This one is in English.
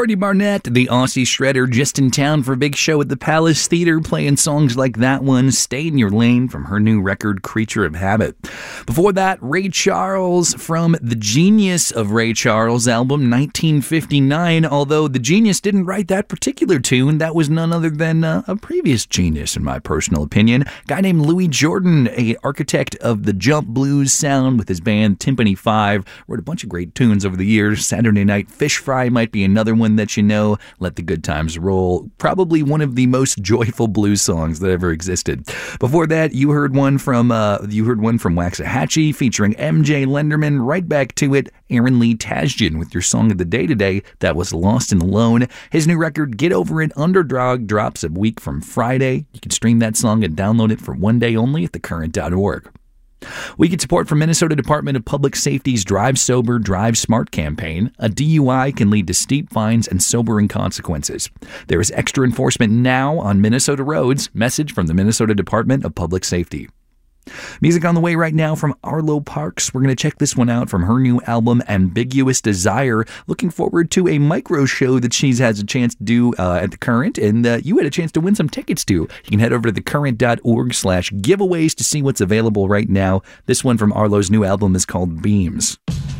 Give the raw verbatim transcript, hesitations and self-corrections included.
Marty Barnett, the Aussie shredder, just in town for a big show at the Palace Theater, playing songs like that one, Stay in Your Lane, from her new record, Creature of Habit. Before that, Ray Charles from the Genius of Ray Charles album, nineteen fifty-nine, although the genius didn't write that particular tune. That was none other than uh, a previous genius, in my personal opinion. A guy named Louis Jordan, a architect of the jump blues sound with his band Timpani Five, wrote a bunch of great tunes over the years. Saturday Night Fish Fry might be another one that you know. Let the Good Times Roll, probably one of the most joyful blues songs that ever existed. Before that, you heard one from uh, you heard one from Waxahachie featuring M J Lenderman. Right back to it, Aaron Lee Tasjan with your song of the day today. That was Lost and Alone. His new record, Get Over It, Underdog, drops a week from Friday. You can stream that song and download it for one day only at the current dot org. We get support from Minnesota Department of Public Safety's Drive Sober, Drive Smart campaign. A D U I can lead to steep fines and sobering consequences. There is extra enforcement now on Minnesota roads. Message from the Minnesota Department of Public Safety. Music on the way right now from Arlo Parks. We're going to check this one out from her new album, Ambiguous Desire. Looking forward to a micro show that she has a chance to do uh, at the Current, and uh, you had a chance to win some tickets to. You can head over to thecurrent.org slash giveaways to see what's available right now. This one from Arlo's new album is called Beams.